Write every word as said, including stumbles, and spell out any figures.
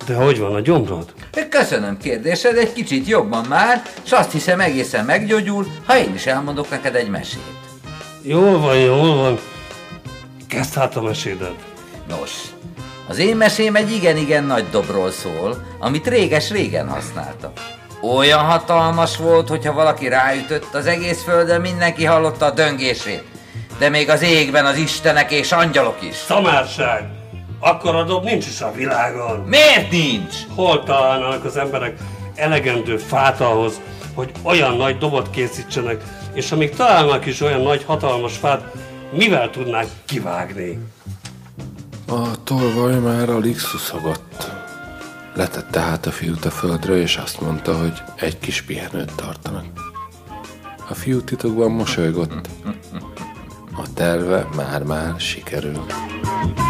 De hogy van a gyomrod? Köszönöm kérdésed, egy kicsit jobban már, s azt hiszem egészen meggyógyul, ha én is elmondok neked egy mesét. Jól van, jól van. Kezd hát a mesédet. Nos, az én mesém egy igen-igen nagy dobról szól, amit réges-régen használtak. Olyan hatalmas volt, hogyha valaki ráütött, az egész földön mindenki hallotta a döngését. De még az égben az istenek és angyalok is. Szamárság! Akkora dob nincs is a világon. Miért nincs? Hol találnának az emberek elegendő fát ahhoz, hogy olyan nagy dobot készítsenek, és amíg találnak is olyan nagy hatalmas fát, mivel tudnák kivágni? A tolvaj már alig szuszogott. Letette hát a fiút a földre, és azt mondta, hogy egy kis pihenőt tartanak. A fiú titokban mosolygott. A terve már-már sikerült.